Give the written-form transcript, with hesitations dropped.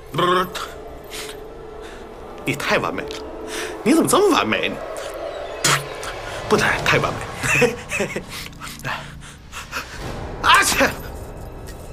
不是，你太完美了，你怎么这么完美呢？不太完美。啊切！